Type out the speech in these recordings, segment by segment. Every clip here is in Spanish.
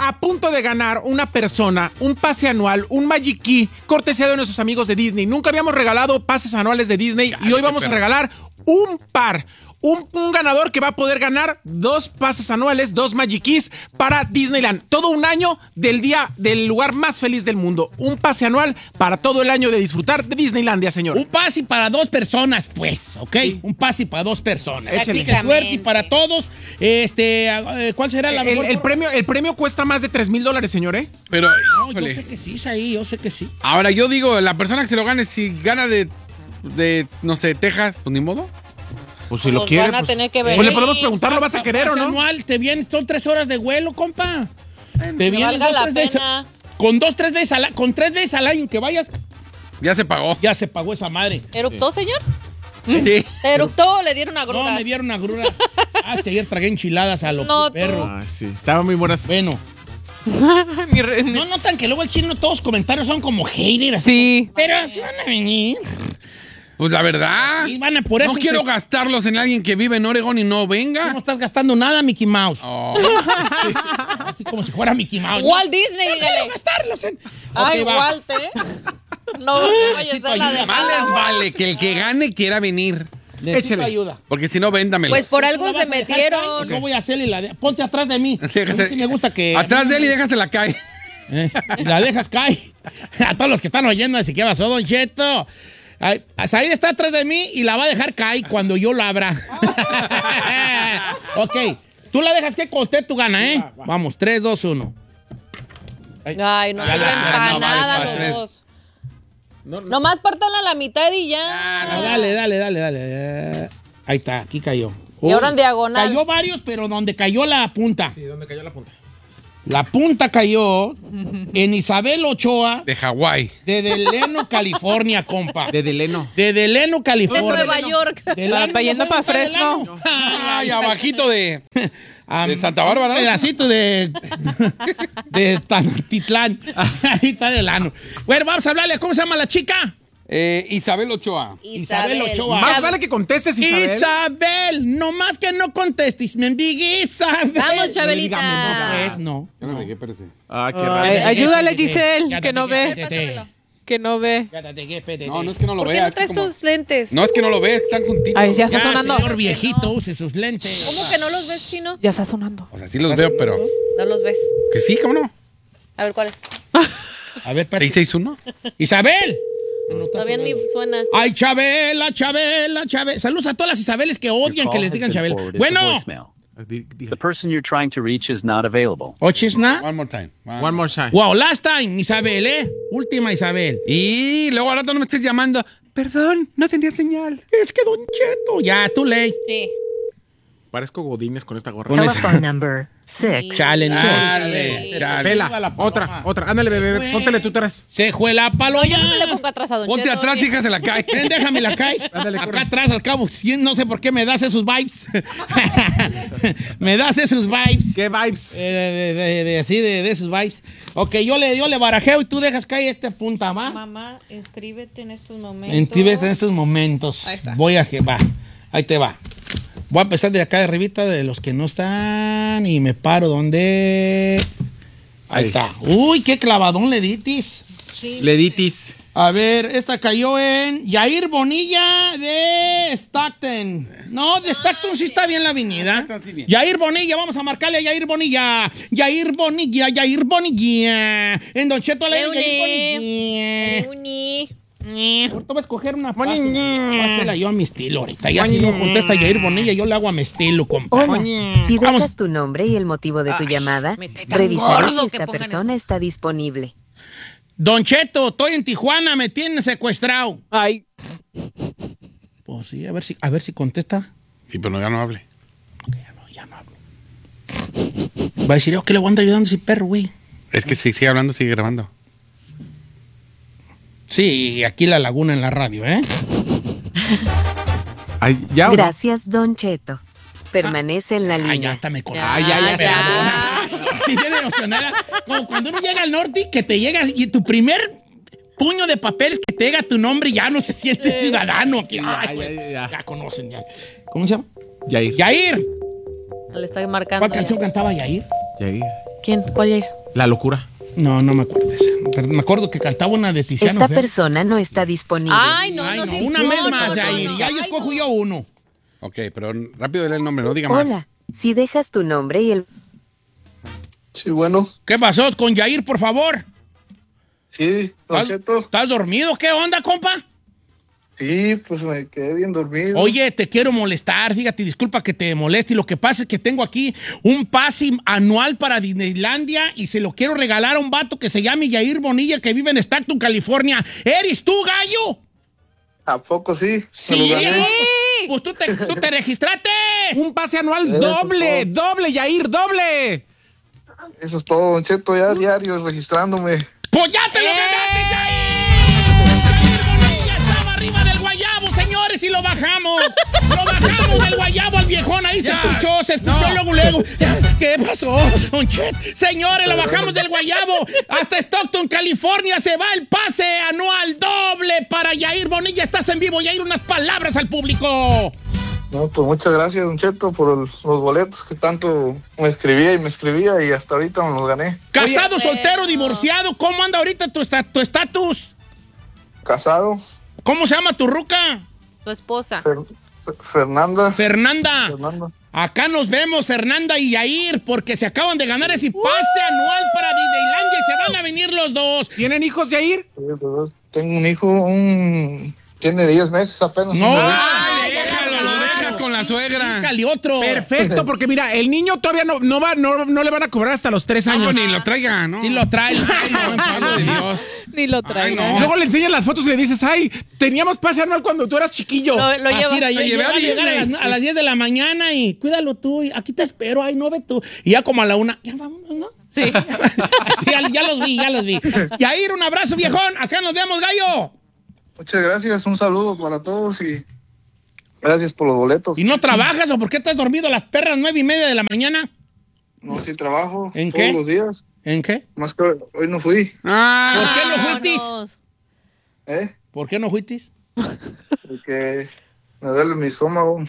a punto de ganar una persona un pase anual, un Magic Key, cortesía de nuestros amigos de Disney. Nunca habíamos regalado pases anuales de Disney y hoy vamos a regalar un par. Un ganador que va a poder ganar 2 pases anuales, 2 Magic Keys para Disneyland. Todo un año del lugar más feliz del mundo. Un pase anual para todo el año de disfrutar de Disneylandia, señor. Un pase para 2 personas, pues, ¿ok? Sí. Un pase para 2 personas. Échale. Qué suerte y para todos. ¿Cuál será la mejor? El premio cuesta más de $3,000, señor, ¿eh? Pero, no, yo sé que sí, Saí, yo sé que sí. Ahora, yo digo, la persona que se lo gane, si gana de no sé, Texas, pues ni modo. Pues si lo quiere, van a tener que ver. Pues le podemos preguntar, ¿lo vas a querer o no? Anual, te vienes, son 3 horas de vuelo, compa. Te vienes valga la pena. Con 3 veces al año que vayas. Ya se pagó. Ya se pagó esa madre. ¿Eructó, señor? Sí. ¿Eructó o le dieron agruras? No, me dieron agruras. Que ayer tragué enchiladas a los perros. Ah, sí, estaban muy buenas. Bueno. No notan que luego el chino todos los comentarios son como haters. Sí. Pero así van a venir. Pues la verdad, Sí, por eso no quiero gastarlos en alguien que vive en Oregon y no venga. No estás gastando nada, Mickey Mouse. Oh. Sí. Así como si fuera Mickey Mouse. Walt Disney, no dígale. quiero gastarlos en... Ay, Ok, va. Walt, ¿eh? No vayas a ser la de Más les vale que el que gane quiera venir. Necesito Échale. ayuda. Porque si no, véndamelos. Pues por ¿Tú algo la se vas a dejar metieron. caer? No voy a hacerle ponte atrás de mí. A mí sí me gusta que... Atrás de él y déjasela caer. Y la dejas caer. A todos los que están oyendo, así que pasó, Don Cheto. Said está atrás de mí y la va a dejar caer cuando yo la abra. Ok. Tú la dejas que conté tu gana, ¿eh? Va. Vamos, 3, 2, 1. Ay, no sirven para no, nada vale, los para dos. Nomás partanla a la mitad y ya. Dale. Ahí está, aquí cayó. Y ahora en diagonal. Cayó varios, pero donde cayó la punta. Sí, ¿dónde cayó la punta? La punta cayó en Isabel Ochoa, De Hawái. de Delano, California, compa. De Deleno. De Delano, De California. Nueva York. Delano, Para yendo ¿no para saben Fresno. Delano? Ay, abajito de Santa Bárbara. Un pedacito de Tanotitlán. Ahí está Delano. Bueno, vamos a hablarle. ¿Cómo se llama la chica? Isabel Ochoa. Isabel Ochoa. Más vale que contestes, Isabel. Isabel, no más que no contestes, me envigue Isabel. Vamos, Dígame, Chabelita. Pues no. Ya me regué, espérese. Ah, qué Ay, raro. ayúdale, Fíjate, Giselle, fíjate, que no ve. Pásamelo. Que no ve. No, no es que no lo ¿Por qué vea. no es que traes como- tus lentes? No es que no lo veas, están juntitos. Ay, ya está Ya, sonando. señor viejito, use sus lentes. ¿Cómo que no los ves, Chino? Ya está sonando. O sea, sí los veo, pero... No los ves. Que sí, ¿cómo no? A ver, ¿cuál es? A ver, espérate. 661. Isabel. Todavía ni suena. Ay, Chabela. Saludos a todas las Isabeles que odian que les digan Chabela. Bueno. The person you're trying to reach is not available. Ochisna. One more time. One more time. Wow, last time, Isabel, ¿eh? Última Isabel. Y luego al rato no me estés llamando. Perdón, no tenía señal. Es que Don Cheto. Ya, tú ley. Sí. Parezco Godínez con esta gorra. Con esa. Telephone number 6. Chale, Dale, chale. Pela, otra. Ándale, bebé, póntele tú atrás. Se fue la paloma. No, yo no me le pongo atrás a Don Ponte Cheto, atrás, oye. hija, se la cae. Ven, déjame la cae. Ándale, Acá corre. atrás, al cabo, no sé por qué me das esos vibes. Me das esos vibes. ¿Qué vibes? De esos vibes. Ok, yo le barajeo y tú dejas caer esta punta, ¿va? Mamá, inscríbete en estos momentos. Inscríbete en estos momentos. Ahí está. Va. Ahí te va. Voy a empezar de acá de arribita de los que no están y me paro donde... Ahí está. Uy, qué clavadón le ditis. Leditis. A ver, esta cayó en Yair Bonilla de Stockton. No, de Stockton sí está bien la avenida. Stockton sí bien. Yair Bonilla, vamos a marcarle a Yair Bonilla. Yair Bonilla. En Don Cheto le Yair Bonilla. Uni. Ahorita voy a escoger una página. Voy a hacerla yo a mi estilo ahorita. Ya si no contesta Yair Bonilla, yo le hago a mi estilo, compa. Hola, si Vamos. dejas tu nombre y el motivo de tu llamada, me cae tan revisaré gordo si que esta pongan persona eso. está disponible. Don Cheto, estoy en Tijuana, me tienen secuestrado. Ay, Pues sí, a ver si contesta. Sí, pero ya no hable. Ok, ya no hablo. Va a decir, ¿qué le voy a andar ayudando a ese perro, güey? Es que si sigue hablando, sigue grabando. Sí, aquí la laguna en la radio, ¿eh? Ay, ya. ¿o no? Gracias, Don Cheto. Permanece en la Ay, ya línea. hasta me corté. Ay, ya. Sí, bien emocionada. Como cuando uno llega al norte y que te llegas y tu primer puño de papeles que te llega tu nombre ya no se siente ciudadano. Ay, güey, ya conocen, ya. ¿Cómo se llama? Yair. Yair. Le está marcando. ¿Cuál canción cantaba Yair? Yair. ¿Quién? ¿Cuál Yair? La locura. No, no me acuerdo de esa. Pero me acuerdo que cantaba una de Tiziano. Esta persona no está disponible. Ay, no, Ay, no, no, sí, una no, vez no, más, no, Yair. no. Ya yo escojo yo uno. Ok, pero rápido dile el nombre, no diga más. Hola, si dejas tu nombre y el... Sí, bueno. ¿Qué pasó con Yair, por favor? Sí, Don ¿Estás, Cheto. estás dormido? ¿Qué onda, compa? Sí, pues me quedé bien dormido. Oye, te quiero molestar, fíjate, disculpa que te moleste. Y lo que pasa es que tengo aquí un pase anual para Disneylandia y se lo quiero regalar a un vato que se llama Yair Bonilla, que vive en Stockton, California. ¿Eres tú, gallo? ¿A poco sí? Sí. Me lo gané. Pues tú te registraste. Un pase anual doble, doble, Yair, doble. Eso es todo, Don Cheto, ya diario registrándome. Pues ya te lo ganaste, Yair. Yair Bonilla estaba arriba del guayabo, señores, y lo bajamos. Lo bajamos del guayabo al viejón. Ahí se escuchó luego. ¿Qué pasó, Don Chet? Señores, lo bajamos del guayabo. Hasta Stockton, California se va el pase anual doble para Yair Bonilla. Estás en vivo, Yair, unas palabras al público. No, pues muchas gracias, Don Cheto, por los boletos que tanto me escribía y hasta ahorita me los gané. Casado, soltero, divorciado, ¿cómo anda ahorita tu estatus? Casado, ¿Cómo se llama tu ruca? Tu esposa. Fernanda. Fernanda. Acá nos vemos, Fernanda y Yair, porque se acaban de ganar ese pase anual para Disneylandia y se van a venir los dos. ¿Tienen hijos, Yair? Tengo un hijo, tiene 10 meses apenas. No. Ay, déjalo, lo dejas con la suegra. Pícale otro. Perfecto, porque mira, el niño todavía no le van a cobrar hasta los 3 años. No, ni lo traiga, ¿no? Sí lo trae. Ay, no, en favor de Dios. Ni lo traiga. no. Luego le enseñan las fotos y le dices, ay, teníamos pase anual cuando tú eras chiquillo. Lo Así lleva. era, yo llevé a llegué a llegar Disney. a las 10 de la mañana y cuídalo tú, y aquí te espero, ay, no ve tú. Y ya como a la 1, ya vámonos, ¿no? Sí. Así, ya los vi. Yair, un abrazo, viejón. Acá nos vemos, gallo. Muchas gracias, un saludo para todos y gracias por los boletos. ¿Y no trabajas o por qué estás dormido a las perras 9:30 de la mañana? No, sí trabajo. ¿En todos qué? los días. ¿En qué? Más que hoy no fui. ¿Por qué no Vámonos. fuitis? ¿Por qué no fuitis? Porque me duele mi estómago.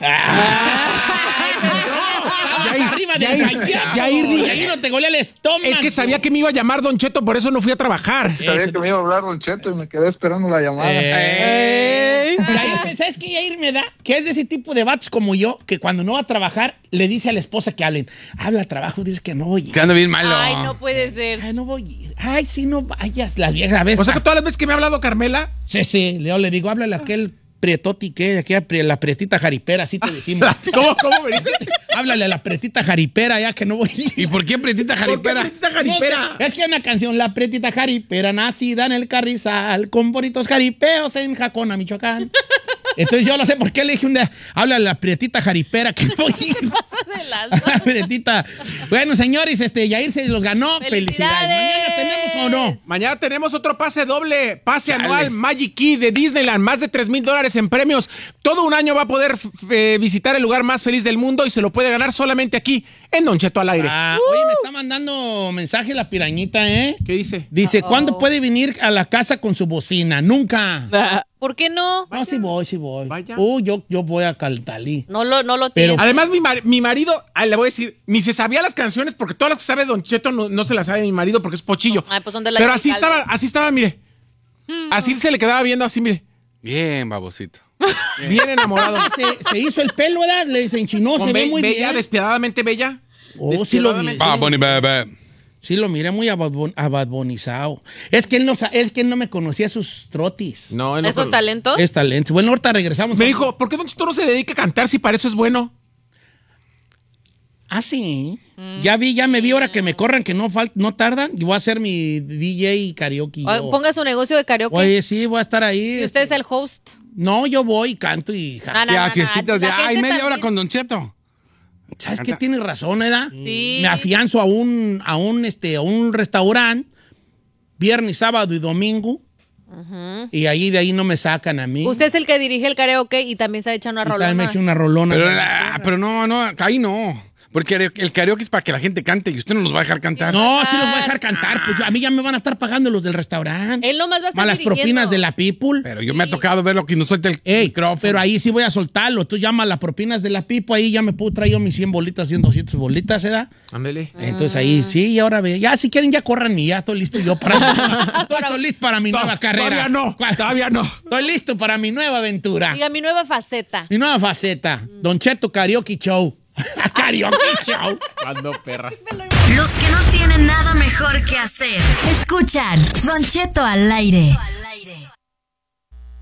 Yair, arriba del Yair, guayabo. Yair, Yair no te golea el estómago. Es que sabía que me iba a llamar Don Cheto, por eso no fui a trabajar. Sabía que me iba a hablar Don Cheto y me quedé esperando la llamada. Yair, ¿sabes qué Yair me da? Que es de ese tipo de vatos como yo, que cuando no va a trabajar, le dice a la esposa que hablen. Habla trabajo, dices que no voy a ir. Que anda bien malo. Ay, no puede ser. Ay, no voy a ir. Ay, sí, no vayas. Las viejas, a veces. O sea que todas las veces que me ha hablado Carmela, Sí, le digo, háblale a aquel prietoti, la prietita jaripera, así te decimos. ¿cómo me dice? Háblale a la prietita jaripera, ya que no voy a ir. ¿Y por qué pretita jaripera? Prietita jaripera? No sé, es que hay una canción, La prietita jaripera, nacida en el Carrizal, con bonitos jaripeos en Jacona, Michoacán. Entonces yo no sé por qué le dije un día, háblale a la prietita jaripera, que no voy a ir. La prietita. Bueno, señores, Yair se los ganó. Felicidades. ¿Mañana tenemos o no? Mañana tenemos otro pase doble, pase anual Magic Key de Disneyland, más de $3,000 en premios. Todo un año va a poder visitar el lugar más feliz del mundo y se lo puede ganar solamente aquí, en Don Cheto al aire. Oye, me está mandando mensaje la pirañita, ¿eh? ¿Qué dice? Dice, ¿cuándo puede venir a la casa con su bocina? Nunca. ¿Por qué no? No, sí voy. Vaya. Yo voy a Caltalí. No lo Pero- tiene. Además, mi marido, le voy a decir, ni se sabía las canciones porque todas las que sabe Don Cheto no se las sabe mi marido porque es pochillo. Ay, pues son de la Pero Caldo. así estaba, mire. Así se le quedaba viendo, así, mire. Bien, babosito. Bien enamorado. Se hizo el pelo, ¿verdad? Se enchinó, Con se ve muy bella, bien. despiadadamente bella. Oh, sí lo vi. Va, Bonnie, bebé. Sí lo miré muy abadbonizado. Es que él no me conocía sus trotis. No, él no ¿Esos fue- talentos? Es talento. Bueno, ahorita regresamos. Me dijo, ¿por qué Don Cheto no se dedica a cantar si para eso es bueno? Ah, sí. Ya me vi ahora que me corran, que no tardan. Y voy a hacer mi DJ y karaoke. Oye, yo. ponga su negocio de karaoke. Oye, sí, voy a estar ahí. Y usted es el host. No, yo voy, canto y... No, no, Ya, no, fiestitas de, la gente media hora también- con Don Cheto. ¿Sabes qué? Tienes razón, ¿verdad? Sí. Me afianzo a un restaurante viernes, sábado y domingo. Y de ahí no me sacan a mí. Usted es el que dirige el karaoke y también se ha hecho una Y también me rolona. echo una rolona. Pero no, ahí no. Porque el karaoke es para que la gente cante y usted no nos va a dejar cantar. No, sí los voy a dejar cantar. Pues a mí ya me van a estar pagando los del restaurante. Él nomás va a estar Más las dirigiendo. propinas de la people. Pero yo me ha tocado verlo que no suelta el micrófono. Pero ahí sí voy a soltarlo. Tú llamas las propinas de la pipo, ahí ya me puedo traer yo mis 100 bolitas, 100, 200 bolitas, ¿eh? Ándele. Entonces ahí sí, y ahora ve. Ya si quieren ya corran y ya estoy listo yo para... estoy listo para mi nueva carrera. Todavía no. Estoy listo para mi nueva aventura. Diga, mi nueva faceta. Mi nueva faceta. Don Cheto Karaoke Show. Karaoke Show. Cuando perras. Los que no tienen nada mejor que hacer. Escuchan Don Cheto al aire.